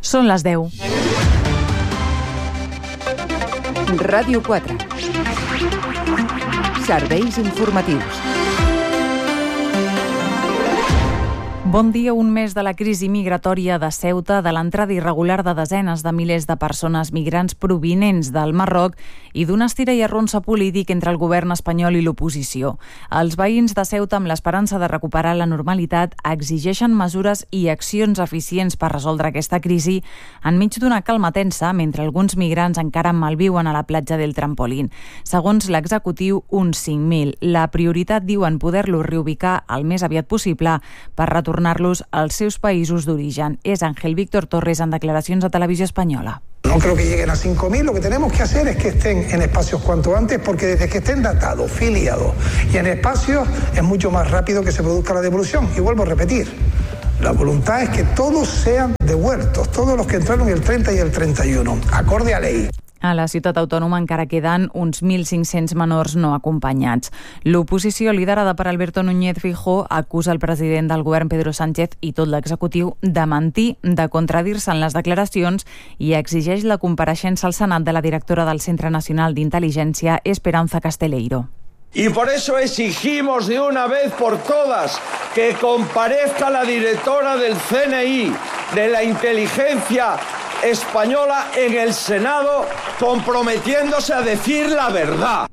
Són les 10. Ràdio 4. Serveis informatius. Bon dia. Un mes de la crisi migratòria de Ceuta, de l'entrada irregular de desenes de milers de persones migrants provinents del Marroc i d'un estira i arronsa polític entre el govern espanyol i l'oposició. Els veïns de Ceuta, amb l'esperança de recuperar la normalitat, exigeixen mesures i accions eficients per resoldre aquesta crisi enmig d'una calma tensa, mentre alguns migrants encara malviuen a la platja del Trampolín. Segons l'executiu, uns 5.000. La prioritat, diuen, poder-los reubicar el més aviat possible per retornar-los als seus països d'origen. És Ángel Víctor Torres en declaracions a Televisió Espanyola. No creo que lleguen a 5.000, lo que tenemos que hacer es que estén en espacios cuanto antes, porque desde que estén datados, filiados y en espacios es mucho más rápido que se produzca la devolución. Y vuelvo a repetir, la voluntad es que todos sean devueltos, todos los que entraron el 30 y el 31, acorde a ley. A la ciutat autònoma encara queden uns 1.500 menors no acompanyats. L'oposició, liderada per Alberto Núñez Feijóo, acusa el president del govern Pedro Sánchez i tot l'executiu de mentir, de contradir-se en les declaracions i exigeix la compareixença al Senat de la directora del Centre Nacional d'Intel·ligència, Esperanza Casteleiro. Y por eso exigimos de una vez por todas que comparezca la directora del CNI, de la inteligencia española, en el Senado, comprometiéndose a decir la verdad.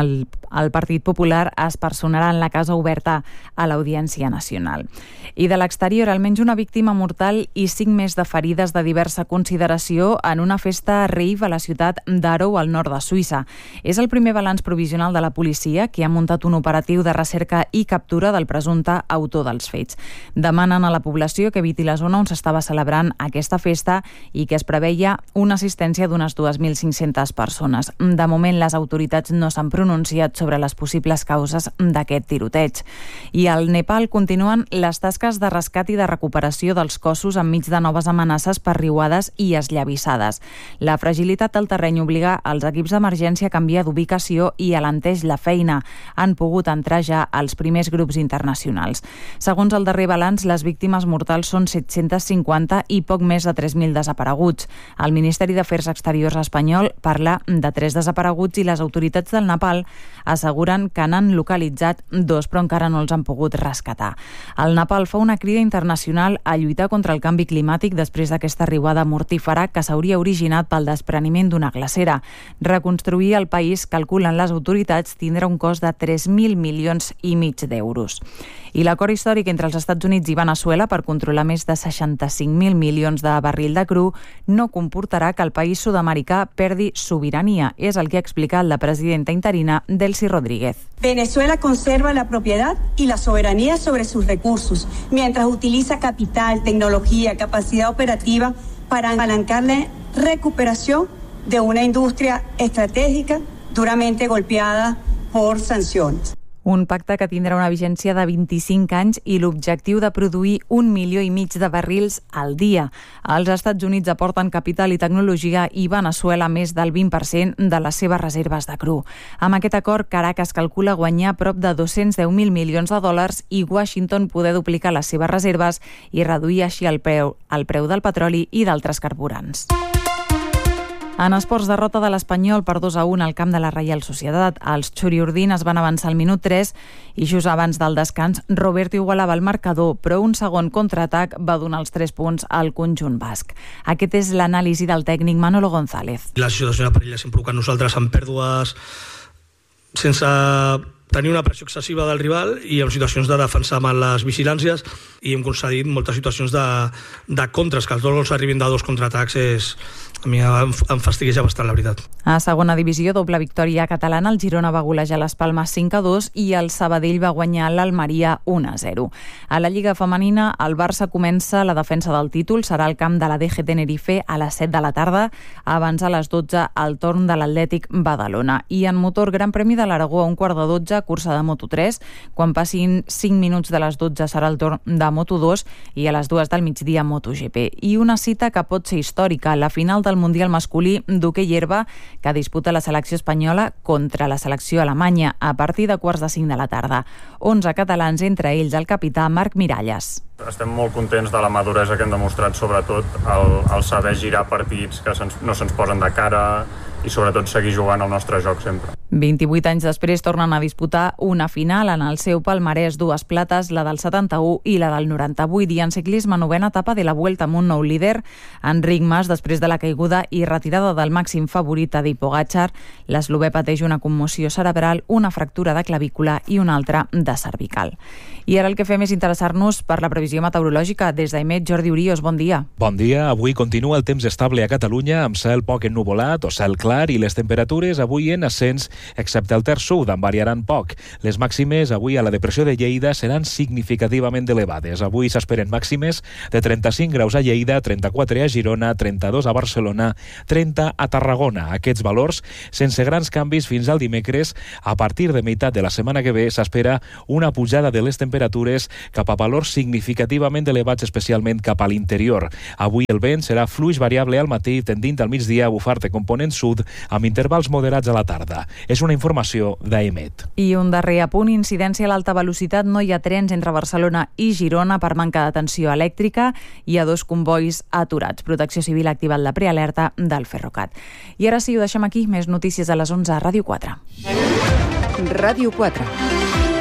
El Partit Popular es personarà en la causa oberta a l'Audiència Nacional. I de l'exterior, almenys una víctima mortal i 5 més de ferides de diversa consideració en una festa rave a la ciutat d'Aarau, al nord de Suïssa. És el primer balanç provisional de la policia, que ha muntat un operatiu de recerca i captura del presumpte autor dels fets. Demanen a la població que eviti la zona on s'estava celebrant aquesta festa i que es preveia una assistència d'unes 2.500 persones. De moment, les autoritats no s'han pronunciat sobre les possibles causes d'aquest tiroteig. I al Nepal continuen les tasques de rescat i de recuperació dels cossos enmig de noves amenaces per riuades i esllavissades. La fragilitat del terreny obliga els equips d'emergència a canviar d'ubicació i alenteix la feina. Han pogut entrar ja els primers grups internacionals. Segons el darrer balanç, les víctimes mortals són 750 i poc més de 3.000 desapareguts. El Ministeri d'Afers Exteriors espanyol parla de 3 desapareguts i les autoritats del Nepal asseguren que n'han localitzat 2, però encara no els han pogut rescatar. El Nepal fa una crida internacional a lluitar contra el canvi climàtic després d'aquesta riuada mortífera que s'hauria originat pel despreniment d'una glacera. Reconstruir el país, calculen les autoritats, tindrà un cost de 3.000 milions i mig d'euros. I l'acord històric entre els Estats Units i Veneçuela per controlar més de 65.000 milions de barril de cru no comportarà que el país sud-americà perdi sobirania. És el que ha explicat la presidenta interina, Delcy Rodríguez. Venezuela conserva la propiedad y la soberanía sobre sus recursos, mientras utiliza capital, tecnología, capacidad operativa para apalancar la recuperación de una industria estratégica duramente golpeada por sanciones. Un pacte que tindrà una vigència de 25 anys i l'objectiu de produir 1,5 milió de barrils al dia. Els Estats Units aporten capital i tecnologia i Veneçuela més del 20% de les seves reserves de cru. Amb aquest acord, Caracas calcula guanyar prop de 210.000 milions de dòlars i Washington poder duplicar les seves reserves i reduir així el preu del petroli i d'altres carburants. En esports, derrota de l'Espanyol per 2-1 al camp de la Reial Societat. Els Xuriurdin es van avançar al minut 3 i just abans del descans Roberto igualava el marcador, però un segon contraatac va donar els 3 punts al conjunt basc. Aquest és l'anàlisi del tècnic Manolo González. La situació de perilla s'ha provocat nosaltres amb pèrdues sense tenir una pressió excessiva del rival i en situacions de defensar mal les vigilàncies, i hem concedit moltes situacions de contres, que els 2 gols arribin de 2 contraatacs a mi em fastigueja bastant, la veritat. A segona divisió, doble victòria catalana. El Girona va golejar les Palmes 5-2 i el Sabadell va guanyar l'Almeria 1-0. A la Lliga Femenina, el Barça comença la defensa del títol. Serà al camp de la DG Tenerife a les 7 de la tarda. Abans, a les 12, el torn de l'Atlètic Badalona. I en motor, Gran Premi de l'Aragó a 1:15, cursa de Moto3. Quan passin 5 minuts de les 12 serà el torn de Moto2 i a les 2 del migdia MotoGP. I una cita que pot ser històrica, la final del Mundial masculí d'hoquei herba que disputa la selecció espanyola contra la selecció alemanya a partir de 4:45 de la tarda. 11 catalans, entre ells el capità Marc Miralles. Estem molt contents de la maduresa que hem demostrat, sobretot el saber girar partits que no se'ns posen de cara i sobretot seguir jugant al nostre joc sempre. 28 anys després tornen a disputar una final. En el seu palmarès 2 plates, la del 71 i la del 98. I en ciclisme, 9ª etapa de la Vuelta amb un nou líder, Enric Mas, després de la caiguda i retirada del màxim favorit Tadej Pogačar. L'eslovè pateix una commoció cerebral, una fractura de clavícula i una altra de cervical. I ara el que fem és interessar-nos per la previsió meteorològica. Des d'Emet, Jordi Urios, bon dia. Bon dia. Avui continua el temps estable a Catalunya amb cel poc ennuvolat o cel clar i les temperatures avui en ascens, excepte al terç sud, en variaran poc. Les màximes avui a la depressió de Lleida seran significativament elevades. Avui s'esperen màximes de 35 graus a Lleida, 34 a Girona, 32 a Barcelona, 30 a Tarragona. Aquests valors sense grans canvis fins al dimecres. A partir de meitat de la setmana que ve s'espera una pujada de les temperatures cap a valors significativament elevats, especialment cap a l'interior. Avui el vent serà fluix variable al matí, tendint al migdia a bufar de component sud amb intervals moderats a la tarda. És una informació d'Emet. I un darrer apunt, incidència a l'alta velocitat. No hi ha trens entre Barcelona i Girona per manca de tensió elèctrica. Hi ha 2 convois aturats. Protecció Civil ha activat la prealerta del Ferrocat. I ara sí, ho deixem aquí. Més notícies a les 11 a Ràdio 4. Ràdio 4.